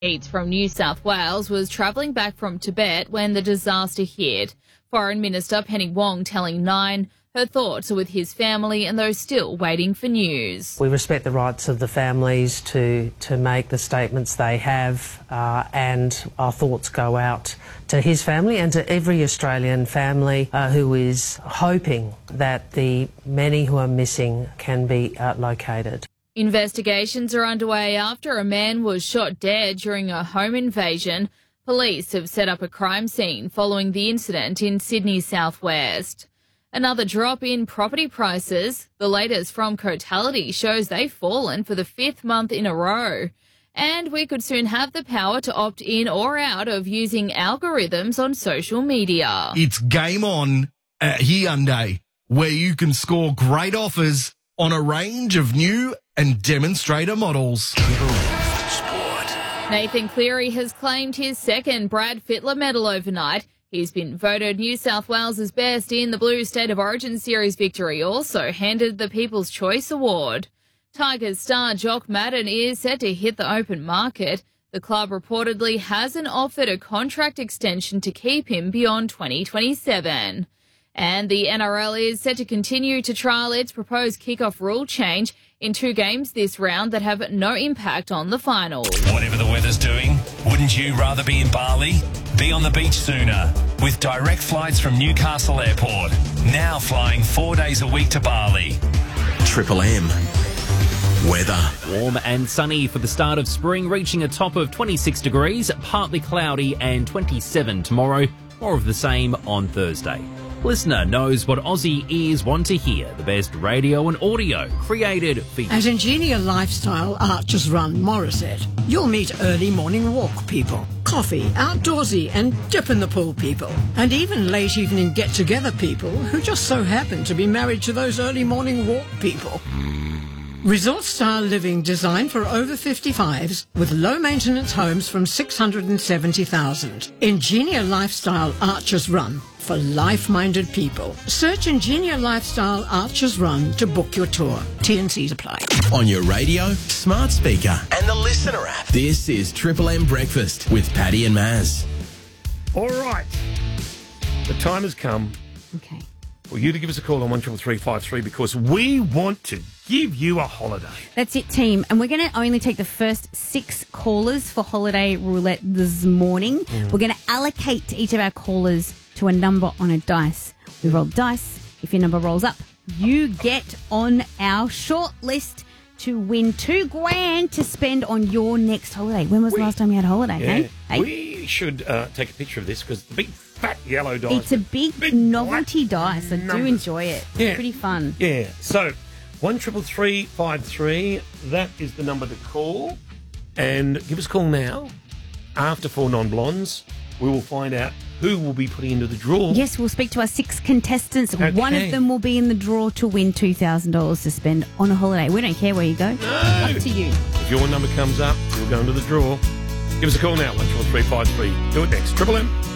Eats from New South Wales was travelling back from Tibet when the disaster hit. Foreign Minister Penny Wong telling Nine her thoughts are with his family and those still waiting for news. We respect the rights of the families to make the statements they have, and our thoughts go out to his family and to every Australian family who is hoping that the many who are missing can be located. Investigations are underway after a man was shot dead during a home invasion. Police have set up a crime scene following the incident in Sydney's southwest. Another drop in property prices. The latest from Cotality shows they've fallen for the 5th month in a row. And we could soon have the power to opt in or out of using algorithms on social media. It's game on at Hyundai, where you can score great offers on a range of new and demonstrator models. Nathan Cleary has claimed his second Brad Fittler medal overnight. He's been voted New South Wales' best in the Blues State of Origin Series victory, also handed the People's Choice Award. Tigers star Jock Madden is set to hit the open market. The club reportedly hasn't offered a contract extension to keep him beyond 2027. And the NRL is set to continue to trial its proposed kickoff rule change in 2 games this round that have no impact on the finals. Whatever the weather's doing, wouldn't you rather be in Bali? Be on the beach sooner with direct flights from Newcastle Airport. Now flying 4 days a week to Bali. Triple M. Weather. Warm and sunny for the start of spring, reaching a top of 26 degrees, partly cloudy and 27 tomorrow. More of the same on Thursday. Listener knows what Aussie ears want to hear. The best radio and audio created for you. At Ingenia Lifestyle Archers Run Morisset, you'll meet early morning walk people, coffee, outdoorsy and dip in the pool people, and even late evening get-together people who just so happen to be married to those early morning walk people. Resort-style living designed for over 55s with low-maintenance homes from $670,000. Ingenia Lifestyle Archers Run for life-minded people. Search Ingenia Lifestyle Archers Run to book your tour. T&Cs apply. On your radio, smart speaker and the Listener app. This is Triple M Breakfast with Paddy and Maz. All right. The time has come. Okay. For you to give us a call on 133353 because we want to give you a holiday. That's it, team. And we're going to only take the first 6 callers for Holiday Roulette this morning. We're going to allocate to each of our callers to a number on a dice. We roll dice. If your number rolls up, you get on our short list to win $2,000 to spend on your next holiday. When was the last time you had a holiday? Yeah, hey? we should take a picture of this because the big fat yellow dice. It's a big novelty dice. I do enjoy it. It's Yeah. pretty fun. Yeah. So 133353. That is the number to call, and give us a call now. After 4 non-blondes, we will find out who will be put into the draw. Yes, we'll speak to our 6 contestants. Okay. One of them will be in the draw to win $2,000 to spend on a holiday. We don't care where you go. No. Up to you. If your number comes up, you'll go into the draw. Give us a call now, 133353. Do it next. Triple M.